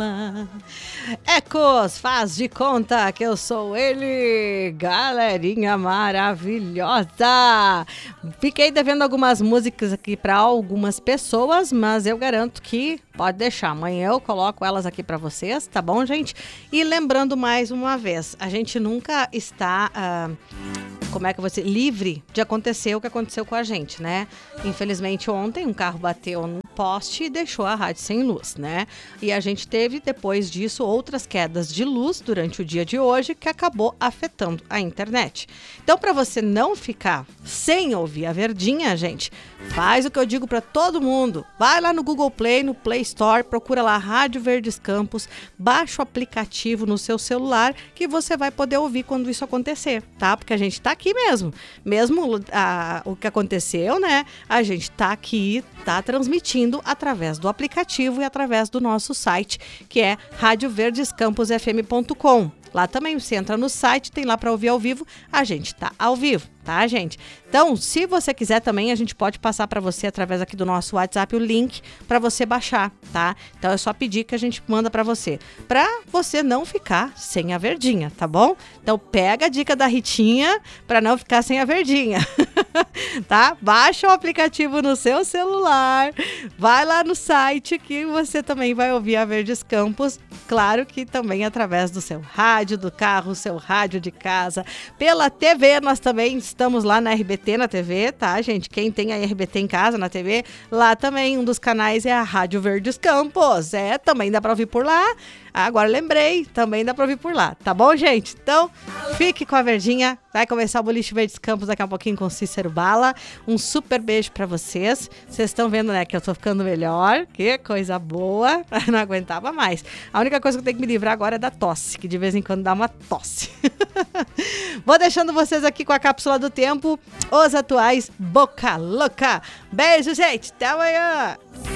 ela. Ecos, faz de conta que eu sou ele, galerinha maravilhosa. Fiquei devendo algumas músicas aqui para algumas pessoas, mas eu garanto que pode deixar. Amanhã eu coloco elas aqui para vocês, tá bom, gente? E lembrando mais uma vez, a gente nunca está... como é que eu vou dizer? Livre de acontecer o que aconteceu com a gente, né? Infelizmente, ontem um carro bateu num poste e deixou a rádio sem luz, né? E a gente teve, depois disso, outras quedas de luz durante o dia de hoje que acabou afetando a internet. Então, para você não ficar sem ouvir a Verdinha, gente, faz o que eu digo para todo mundo. Vai lá no Google Play, no Play Store, procura lá Rádio Verdes Campos, baixa o aplicativo no seu celular que você vai poder ouvir quando isso acontecer, tá? Porque a gente tá aqui mesmo o que aconteceu, né? A gente tá aqui, tá transmitindo através do aplicativo e através do nosso site, que é radioverdescamposfm.com. Lá também você entra no site, tem lá para ouvir ao vivo, a gente tá ao vivo, tá, gente? Então, se você quiser também, a gente pode passar para você através aqui do nosso WhatsApp o link para você baixar, tá? Então é só pedir que a gente manda para você não ficar sem a Verdinha, tá bom? Então pega a dica da Ritinha para não ficar sem a Verdinha, tá? Baixa o aplicativo no seu celular, vai lá no site que você também vai ouvir a Verdes Campos, claro que também através do seu rádio do carro, seu rádio de casa, pela TV, nós também estamos lá na RBT na TV, tá, gente? Quem tem a RBT em casa, na TV, lá também um dos canais é a Rádio Verdes Campos, também dá pra ouvir por lá. Agora lembrei, também dá pra ouvir por lá, tá bom, gente? Então, fique com a Verdinha, vai começar o Boliche Verdes Campos daqui a pouquinho com Cícero Bala. Um super beijo pra vocês. Vocês estão vendo, né, que eu tô ficando melhor, que coisa boa, não aguentava mais. A única coisa que eu tenho que me livrar agora é da tosse, que de vez em quando dá uma tosse. Vou deixando vocês aqui com a cápsula do tempo, os atuais Boca Louca. Beijo, gente, até amanhã.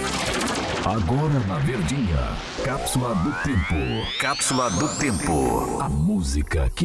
Agora na Verdinha, Cápsula do Tempo. Cápsula do Tempo. A música que